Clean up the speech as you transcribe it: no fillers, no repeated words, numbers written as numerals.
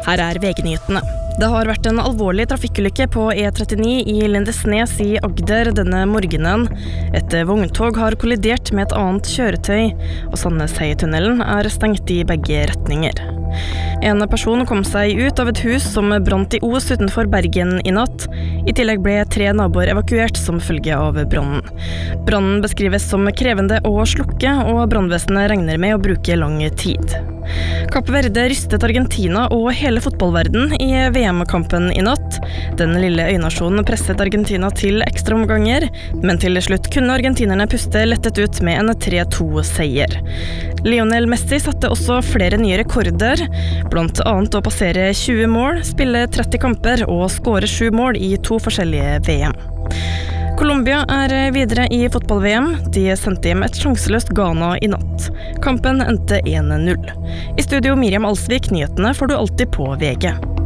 Her VG-nyhetene. Det har vært en alvorlig trafikkulykke på E39 i Lindesnes i Agder denne morgenen. Et vogntog har kollidert med et annet kjøretøy, og Sandnesheitunnelen stengt i begge retninger. En person kom seg ut av et hus som brant i Os utenfor Bergen i natt. I tillegg ble 3 naboer evakuert som følge av brannen. Brannen beskrives som krevende å slukke, og brannvesenet regner med å bruke lang tid. Kapp Verde rystet Argentina og hele fotballverden i VM-kampen i natt. Den lille øynasjonen presset Argentina til ekstraomganger, men til slutt kunne argentinerne puste lettet ut med en 3-2-seier. Lionel Messi satte også flere nye rekorder, blant annet å passere 20 mål, spille 30 kamper og skåre 7 mål i 2 forskjellige VM. Colombia videre i fotball-VM. De sendte hjem et sjanseløst Ghana i natt. Kampen endte 1-0. I studio Miriam Alsvik, nyhetene får du alltid på VG.